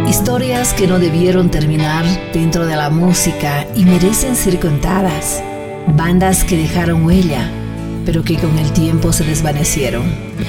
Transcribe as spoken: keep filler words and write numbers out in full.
Historias que no debieron terminar dentro de la música y merecen ser contadas. Bandas que dejaron huella, pero que con el tiempo se desvanecieron.